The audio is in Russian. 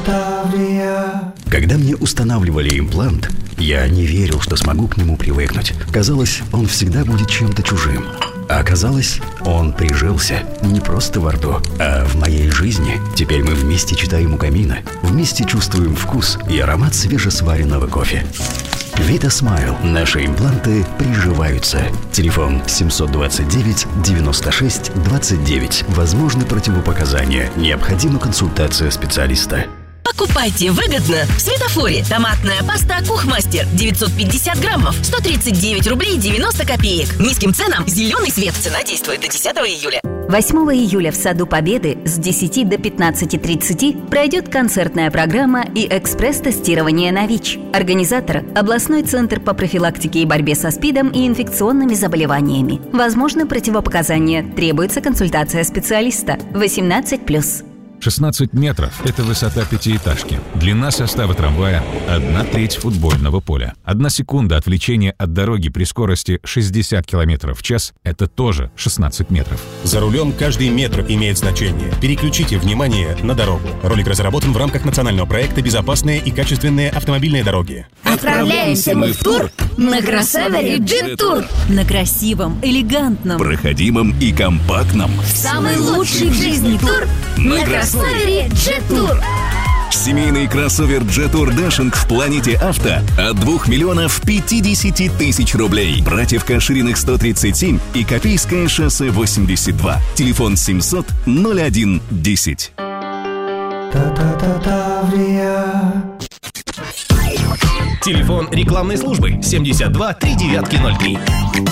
Когда мне устанавливали имплант, я не верил, что смогу к нему привыкнуть. Казалось, он всегда будет чем-то чужим. А оказалось, он прижился не просто во рту, а в моей жизни. Теперь мы вместе читаем у камина, вместе чувствуем вкус и аромат свежесваренного кофе. Vita Smile. Наши импланты приживаются. Телефон 729 96 29. Возможны противопоказания. Необходима консультация специалиста. Покупайте выгодно в Светофоре. Томатная паста Кухмастер 950 граммов 139 рублей 90 копеек. Низким ценам зеленый свет. Цена действует до 10 июля. 8 июля в Саду Победы с 10 до 15:30 пройдет концертная программа и экспресс-тестирование на ВИЧ. Организатор – областной центр по профилактике и борьбе со СПИДом и инфекционными заболеваниями. Возможны противопоказания. Требуется консультация специалиста. 18+. 16 метров – это высота пятиэтажки. Длина состава трамвая – 1/3 футбольного поля. 1 секунда отвлечения от дороги при скорости 60 км в час – это тоже 16 метров. За рулем каждый метр имеет значение. Переключите внимание на дорогу. Ролик разработан в рамках национального проекта «Безопасные и качественные автомобильные дороги». Отправляемся мы в тур на кроссовере Jet-Tour. На красивом, элегантном, проходимом и компактном. Самый лучший в жизни тур на кроссовере Jet-Tour. Семейный кроссовер Jet-Tour Dashing в Планете Авто от 2 миллионов 50 тысяч рублей. Братьев Кашириных 137 и Копейское шоссе 82. Телефон 700 01 10. Телефон рекламной службы 72 3903.